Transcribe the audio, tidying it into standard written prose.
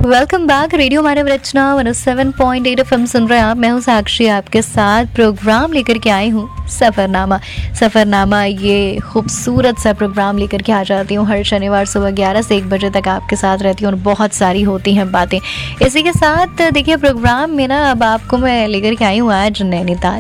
Welcome back. Radio मानव रचना 107.8 FM सुन रहे हैं आप। मैं हूँ साक्षी, आपके साथ प्रोग्राम लेकर के आई हूँ सफ़रनामा। ये खूबसूरत सा प्रोग्राम लेकर के आ जाती हूँ हर शनिवार सुबह 11 से 1 बजे तक आपके साथ रहती हूँ और बहुत सारी होती हैं बातें। इसी के साथ देखिए प्रोग्राम में ना अब आपको मैं लेकर के आई हूँ आज नैनीताल।